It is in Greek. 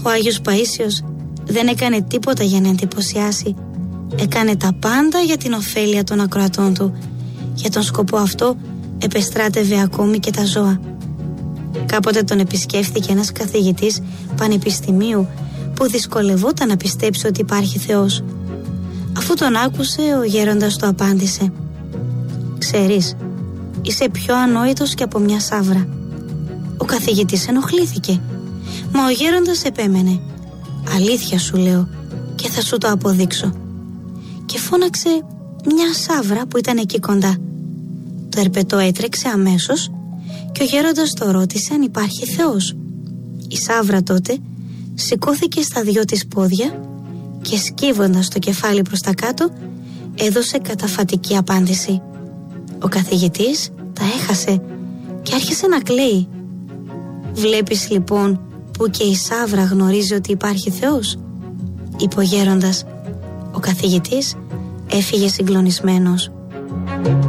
Ο Άγιος Παΐσιος δεν έκανε τίποτα για να εντυπωσιάσει. Έκανε τα πάντα για την ωφέλεια των ακροατών του. Για τον σκοπό αυτό επεστράτευε ακόμη και τα ζώα. Κάποτε τον επισκέφθηκε ένας καθηγητής πανεπιστημίου που δυσκολευόταν να πιστέψει ότι υπάρχει Θεός. Αφού τον άκουσε, ο γέροντας του απάντησε: «Ξέρεις, είσαι πιο ανόητος και από μια σαύρα». Ο καθηγητής ενοχλήθηκε, μα ο γέροντας επέμενε: «Αλήθεια σου λέω και θα σου το αποδείξω». Και φώναξε μια σαύρα που ήταν εκεί κοντά. Το ερπετό έτρεξε αμέσως και ο γέροντας το ρώτησε αν υπάρχει Θεός. Η σαύρα τότε σηκώθηκε στα 2 της πόδια και σκύβοντας το κεφάλι προς τα κάτω έδωσε καταφατική απάντηση. Ο καθηγητής τα έχασε και άρχισε να κλαίει. «Βλέπεις λοιπόν που και η σαύρα γνωρίζει ότι υπάρχει Θεός», είπε ο γέροντας. Ο καθηγητής έφυγε συγκλονισμένος.